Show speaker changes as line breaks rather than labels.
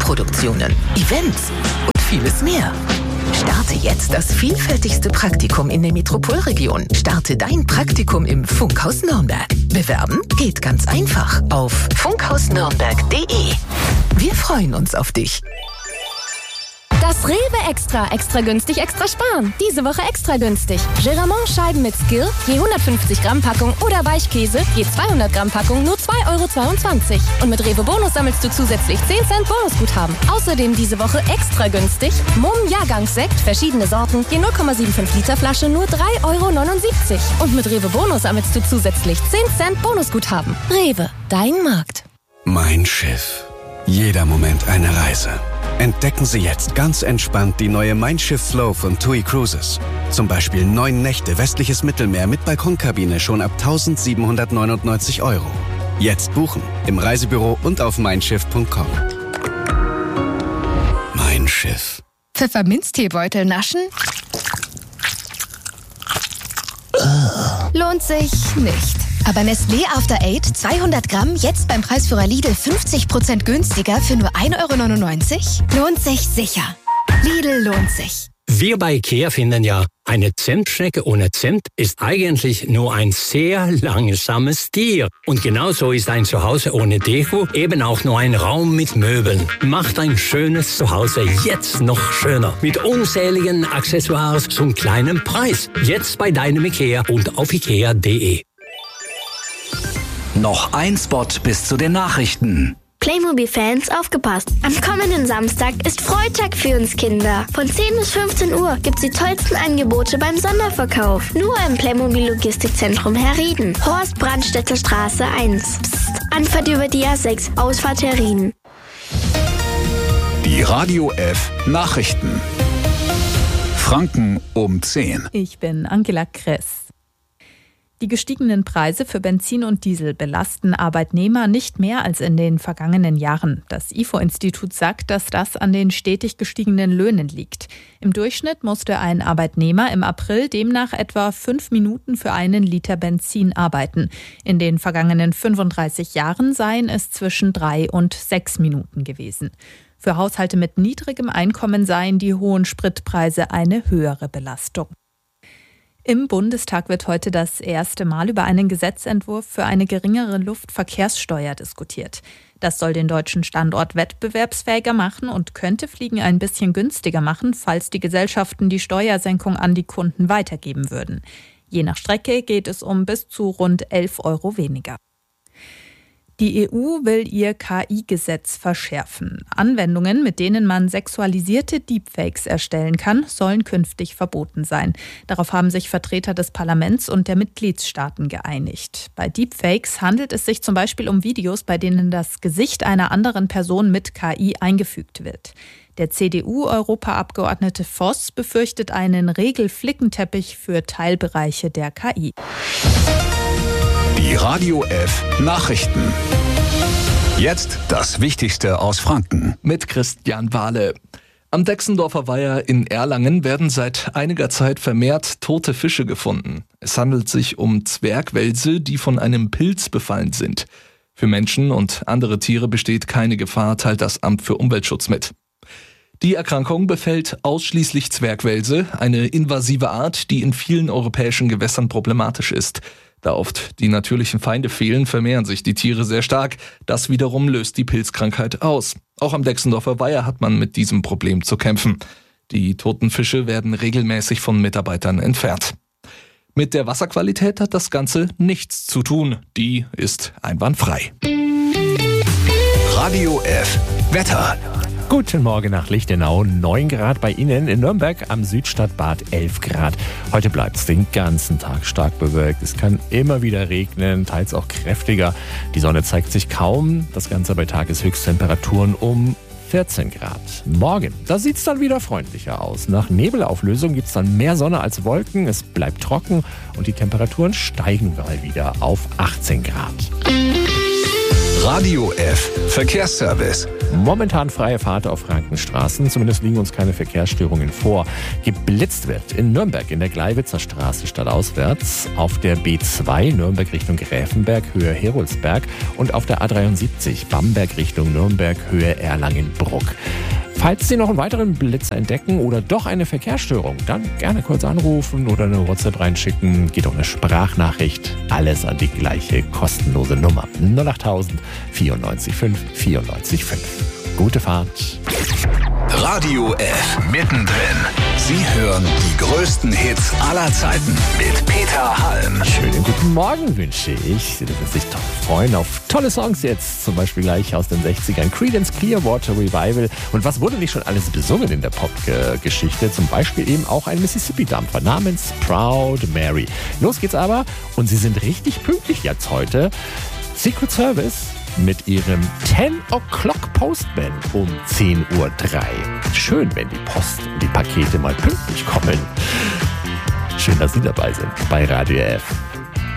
Filmproduktionen, Events und vieles mehr. Starte jetzt das vielfältigste Praktikum in der Metropolregion. Starte dein Praktikum im Funkhaus Nürnberg. Bewerben geht ganz einfach auf funkhausnürnberg.de. Wir freuen uns auf dich.
Das Rewe Extra günstig, extra sparen. Diese Woche extra günstig. Geramont-Scheiben mit Skill, je 150 Gramm Packung oder Weichkäse, je 200 Gramm Packung, nur 2,22 €. Und mit Rewe Bonus sammelst du zusätzlich 10 Cent Bonusguthaben. Außerdem diese Woche extra günstig. Mumm Jahrgangssekt, verschiedene Sorten, je 0,75 Liter Flasche, nur 3,79 €. Und mit Rewe Bonus sammelst du zusätzlich 10 Cent Bonusguthaben. Rewe, dein Markt.
Mein Schiff. Jeder Moment eine Reise. Entdecken Sie jetzt ganz entspannt die neue Mein Schiff Flow von TUI Cruises. Zum Beispiel 9 Nächte westliches Mittelmeer mit Balkonkabine schon ab 1.799 €. Jetzt buchen im Reisebüro und auf meinschiff.com. Mein Schiff.
Pfefferminzteebeutel naschen? Lohnt sich nicht. Aber Nestlé After 8 200 Gramm jetzt beim Preisführer Lidl 50% günstiger für nur 1,99 €? Lohnt sich sicher. Lidl lohnt sich.
Wir bei IKEA finden ja, eine Zimtschnecke ohne Zimt ist eigentlich nur ein sehr langsames Tier. Und genauso ist ein Zuhause ohne Deko eben auch nur ein Raum mit Möbeln. Macht ein schönes Zuhause jetzt noch schöner. Mit unzähligen Accessoires zum kleinen Preis. Jetzt bei deinem IKEA und auf ikea.de.
Noch ein Spot bis zu den Nachrichten.
Playmobil-Fans, aufgepasst! Am kommenden Samstag ist Freitag für uns Kinder. Von 10 bis 15 Uhr gibt's die tollsten Angebote beim Sonderverkauf. Nur im Playmobil Logistikzentrum Herrieden. Horst Brandstätter Straße 1. Psst, Anfahrt über die A6, Ausfahrt Herrieden.
Die Radio F Nachrichten. Franken um 10.
Ich bin Angela Kress. Die gestiegenen Preise für Benzin und Diesel belasten Arbeitnehmer nicht mehr als in den vergangenen Jahren. Das IFO-Institut sagt, dass das an den stetig gestiegenen Löhnen liegt. Im Durchschnitt musste ein Arbeitnehmer im April demnach etwa 5 Minuten für einen Liter Benzin arbeiten. In den vergangenen 35 Jahren seien es zwischen 3 und 6 Minuten gewesen. Für Haushalte mit niedrigem Einkommen seien die hohen Spritpreise eine höhere Belastung. Im Bundestag wird heute das erste Mal über einen Gesetzentwurf für eine geringere Luftverkehrssteuer diskutiert. Das soll den deutschen Standort wettbewerbsfähiger machen und könnte Fliegen ein bisschen günstiger machen, falls die Gesellschaften die Steuersenkung an die Kunden weitergeben würden. Je nach Strecke geht es um bis zu rund 11 € weniger. Die EU will ihr KI-Gesetz verschärfen. Anwendungen, mit denen man sexualisierte Deepfakes erstellen kann, sollen künftig verboten sein. Darauf haben sich Vertreter des Parlaments und der Mitgliedstaaten geeinigt. Bei Deepfakes handelt es sich zum Beispiel um Videos, bei denen das Gesicht einer anderen Person mit KI eingefügt wird. Der CDU-Europaabgeordnete Voss befürchtet einen Regelflickenteppich für Teilbereiche der KI.
Die Radio F Nachrichten. Jetzt das Wichtigste aus Franken.
Mit Christian Wahle. Am Dexendorfer Weiher in Erlangen werden seit einiger Zeit vermehrt tote Fische gefunden. Es handelt sich um Zwergwelse, die von einem Pilz befallen sind. Für Menschen und andere Tiere besteht keine Gefahr, teilt das Amt für Umweltschutz mit. Die Erkrankung befällt ausschließlich Zwergwelse, eine invasive Art, die in vielen europäischen Gewässern problematisch ist. Da oft die natürlichen Feinde fehlen, vermehren sich die Tiere sehr stark. Das wiederum löst die Pilzkrankheit aus. Auch am Dexendorfer Weiher hat man mit diesem Problem zu kämpfen. Die toten Fische werden regelmäßig von Mitarbeitern entfernt. Mit der Wasserqualität hat das Ganze nichts zu tun. Die ist einwandfrei.
Radio F Wetter.
Guten Morgen nach Lichtenau, 9 Grad bei Ihnen, in Nürnberg am Südstadtbad 11 Grad. Heute bleibt es den ganzen Tag stark bewölkt. Es kann immer wieder regnen, teils auch kräftiger. Die Sonne zeigt sich kaum, das Ganze bei Tageshöchsttemperaturen um 14 Grad. Morgen, da sieht es dann wieder freundlicher aus. Nach Nebelauflösung gibt es dann mehr Sonne als Wolken, es bleibt trocken und die Temperaturen steigen mal wieder auf 18 Grad.
Radio F Verkehrsservice.
Momentan freie Fahrt auf Frankenstraßen, zumindest liegen uns keine Verkehrsstörungen vor. Geblitzt wird in Nürnberg in der Gleiwitzer Straße stadtauswärts, auf der B2 Nürnberg Richtung Gräfenberg, Höhe Heroldsberg und auf der A73 Bamberg Richtung Nürnberg, Höhe Erlangen-Bruck. Falls Sie noch einen weiteren Blitz entdecken oder doch eine Verkehrsstörung, dann gerne kurz anrufen oder eine WhatsApp reinschicken. Geht auch eine Sprachnachricht. Alles an die gleiche kostenlose Nummer. 08000 94 5 94 5. Gute Fahrt.
Radio F mittendrin. Sie hören die größten Hits aller Zeiten mit Peter Halm.
Schönen guten Morgen wünsche ich. Sie dürfen sich doch freuen auf tolle Songs jetzt. Zum Beispiel gleich aus den 60ern. Creedence Clearwater Revival. Und was wurde nicht schon alles besungen in der Pop-Geschichte? Zum Beispiel eben auch ein Mississippi-Dampfer namens Proud Mary. Los geht's aber. Und Sie sind richtig pünktlich jetzt heute. Secret Service mit ihrem 10 O'Clock Postman um 10:03 Uhr. Schön, wenn die Post und die Pakete mal pünktlich kommen. Schön, dass Sie dabei sind bei Radio F.